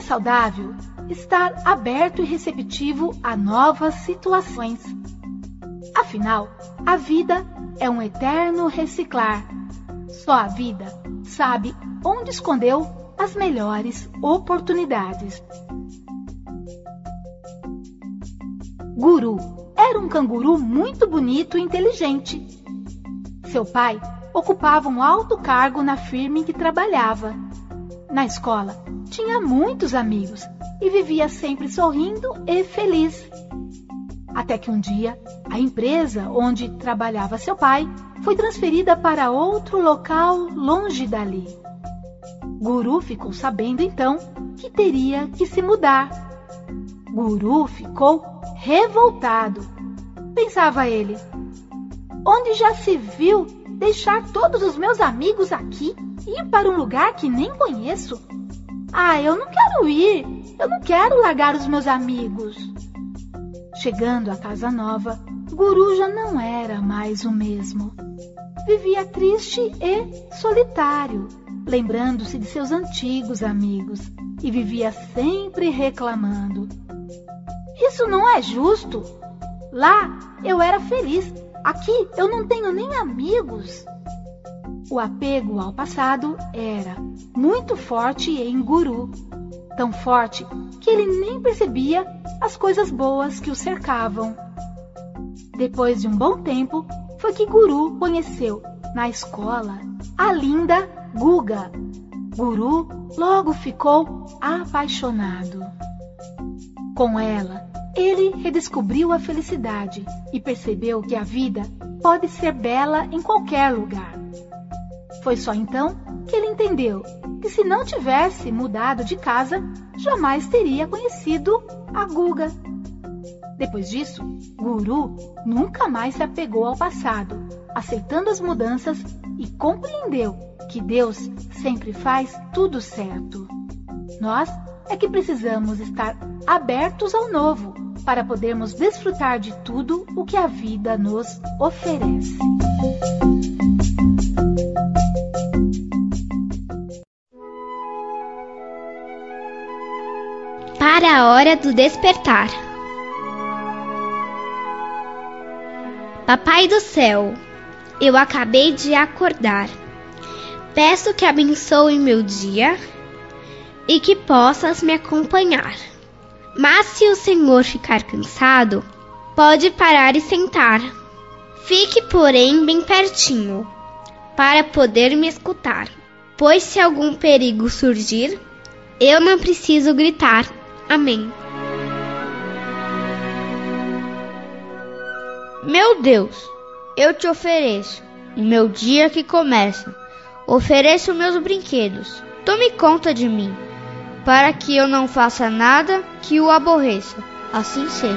saudável estar aberto e receptivo a novas situações. Afinal, a vida é um eterno reciclar. Só a vida sabe onde escondeu as melhores oportunidades. Guru era um canguru muito bonito e inteligente. Seu pai ocupava um alto cargo na firma em que trabalhava. Na escola, tinha muitos amigos e vivia sempre sorrindo e feliz. Até que um dia, a empresa onde trabalhava seu pai foi transferida para outro local longe dali. Guru ficou sabendo então que teria que se mudar. Guru ficou revoltado. Pensava ele: onde já se viu deixar todos os meus amigos aqui e ir para um lugar que nem conheço? Eu não quero ir. Eu não quero largar os meus amigos. Chegando à casa nova, Guru já não era mais o mesmo. Vivia triste e solitário, lembrando-se de seus antigos amigos, e vivia sempre reclamando. Isso não é justo. Lá eu era feliz. Aqui eu não tenho nem amigos. O apego ao passado era muito forte em Guru. Tão forte que ele nem percebia as coisas boas que o cercavam. Depois de um bom tempo, foi que Guru conheceu, na escola, a linda Guga. Guru logo ficou apaixonado. Com ela, ele redescobriu a felicidade e percebeu que a vida pode ser bela em qualquer lugar. Foi só então que ele entendeu que se não tivesse mudado de casa, jamais teria conhecido a Guga. Depois disso, Guru nunca mais se apegou ao passado, aceitando as mudanças e compreendeu que Deus sempre faz tudo certo. Nós é que precisamos estar abertos ao novo para podermos desfrutar de tudo o que a vida nos oferece. Para a hora do despertar. Papai do céu, eu acabei de acordar. Peço que abençoe meu dia e que possas me acompanhar. Mas se o Senhor ficar cansado, pode parar e sentar. Fique, porém, bem pertinho, para poder me escutar. Pois se algum perigo surgir, eu não preciso gritar. Amém. Meu Deus, eu te ofereço o meu dia que começa. Ofereço meus brinquedos. Tome conta de mim, para que eu não faça nada que o aborreça. Assim seja.